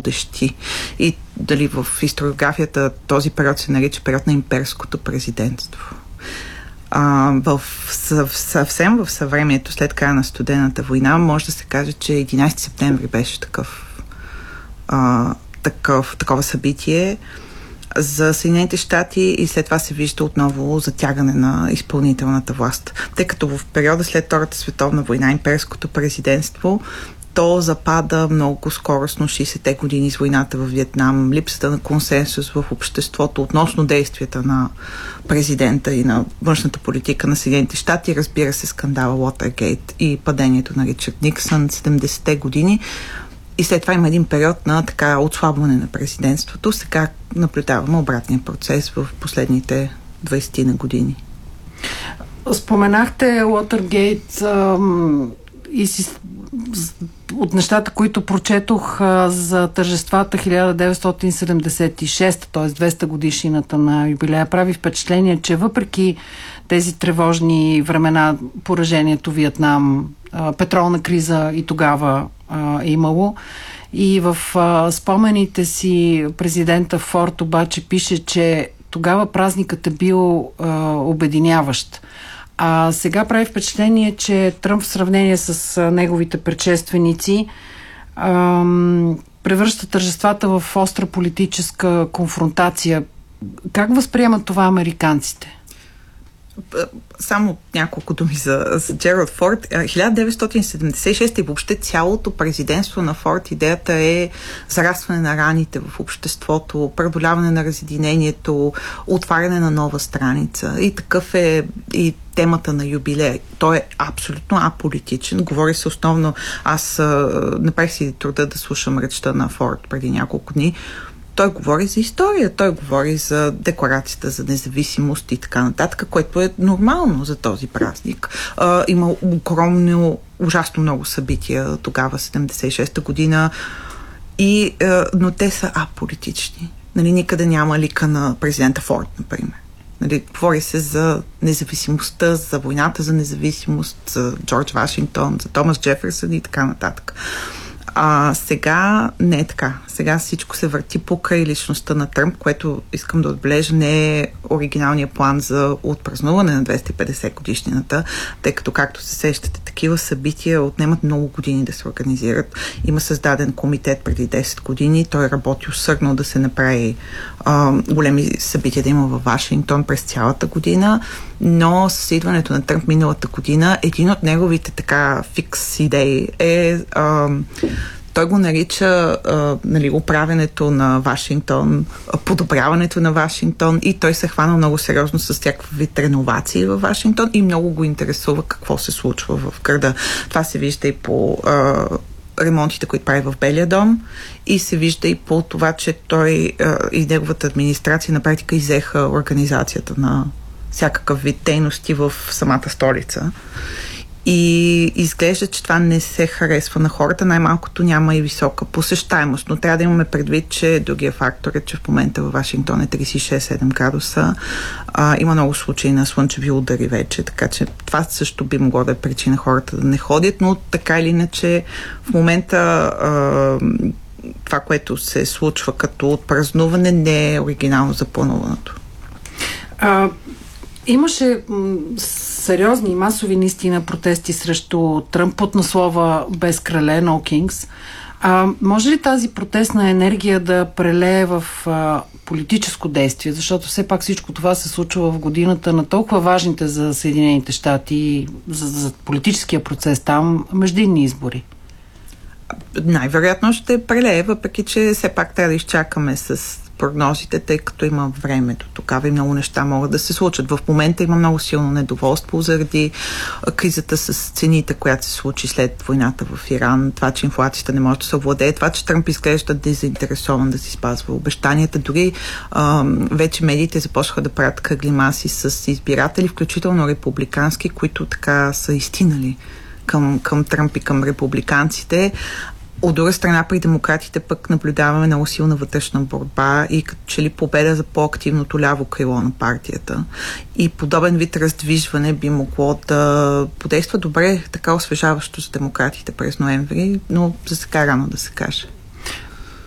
водещи. И дали в историографията този период се нарича период на имперското президентство. Съвсем в съвремието след края на студената война може да се каже, че 11 септември беше такова събитие за Съединените щати и след това се вижда отново затягане на изпълнителната власт. Тъй като в периода след Втората световна война имперското президентство то запада много скоростно 60-те години с войната в Виетнам, липсата на консенсус в обществото относно действията на президента и на външната политика на Съединените щати, разбира се скандала Уотергейт и падението на Ричард Никсън 70-те години. И след това има един период на така отслабване на президентството. Сега наблюдаваме обратния процес в последните 20 на години. Споменахте Уотергейт и от нещата, които прочетох за тържествата 1976, т.е. 200 годишнината на юбилея, прави впечатление, че въпреки тези тревожни времена, поражението Виетнам, петролна криза и тогава е имало. И в спомените си президента Форд обаче пише, че тогава празникът е бил обединяващ. А сега прави впечатление, че Тръмп в сравнение с неговите предшественици превръща тържествата в остра политическа конфронтация. Как възприемат това американците? Само няколко думи за Джералд Форд. 1976 и въобще цялото президентство на Форд, идеята е зарастване на раните в обществото, преодоляване на разединението, отваряне на нова страница. И такъв е и темата на юбилея. Той е абсолютно аполитичен. Говори се основно... Аз направих си труда да слушам речта на Форд преди няколко дни. Той говори за история, той говори за декларацията за независимост и така нататък, което е нормално за този празник. Има огромно, ужасно много събития тогава, 76-та година, но те са аполитични. Никъде няма лика на президента Форд, например. Говори се за независимостта, за войната за независимост, за Джордж Вашингтон, за Томас Джеферсън и така нататък. Сега не е така. Сега всичко се върти покрай личността на Тръмп, което искам да отбележа не е оригиналния план за отпразнуване на 250 годишнината, тъй като, както се сещате, такива събития отнемат много години да се организират. Има създаден комитет преди 10 години. Той работи усърдно да се направи големи събития да има във Вашингтон през цялата година, но с идването на Тръмп миналата година, един от неговите така фикс идеи е той го нарича управенето на Вашингтон, подобряването на Вашингтон и той се хвана много сериозно с всякакви вид реновации във Вашингтон и много го интересува какво се случва в града. Това се вижда и по ремонтите, които прави в Белия дом и се вижда и по това, че той и неговата администрация на практика изеха организацията на всякакъв вид дейности в самата столица. И изглежда, че това не се харесва на хората, най-малкото няма и висока посещаемост, но трябва да имаме предвид, че другия фактор е, че в момента във Вашингтон е 36-7 градуса. Има много случаи на слънчеви удари вече, така че това също би могло да е причина хората да не ходят, но така или иначе в момента това, което се случва като отпразнуване, не е оригинално за плануваното. Имаше сериозни и масови наистина протести срещу Тръмп под наслова "Без крале, no kings". Може ли тази протестна енергия да прелее в политическо действие? Защото все пак всичко това се случва в годината на толкова важните за Съединените щати, за политическия процес там, междинни избори. Най-вероятно ще прелее, въпреки че все пак трябва да изчакаме с прогнозите, тъй като има време до тогава и много неща могат да се случат. В момента има много силно недоволство заради кризата с цените, която се случи след войната в Иран, това, че инфлацията не може да се овладее, това, че Тръмп изглежда дезинтересован да си спазва обещанията. Дори вече медиите започнаха да правят кръгли маси с избиратели, включително републикански, които така са изтинали към Тръмп и към републиканците. От друга страна, при демократите пък наблюдаваме много силна вътрешна борба и като че ли победа за по-активното ляво крило на партията. И подобен вид раздвижване би могло да подейства добре, така освежаващо за демократите през ноември, но за сега рано да се каже.